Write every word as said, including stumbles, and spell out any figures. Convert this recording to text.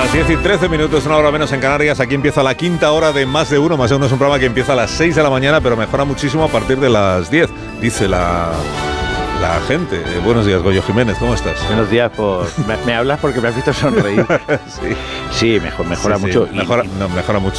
Las diez y trece minutos, una hora menos en Canarias. Aquí empieza la quinta hora de Más de Uno. Más de Uno es un programa que empieza a las seis de la mañana, pero mejora muchísimo a partir de las diez, dice la, la gente. Eh, buenos días, Goyo Jiménez, ¿cómo estás? Buenos días, por... me, me hablas porque me has visto sonreír. sí, sí mejor, mejora sí, sí. mucho. Mejora, no, mejora mucho.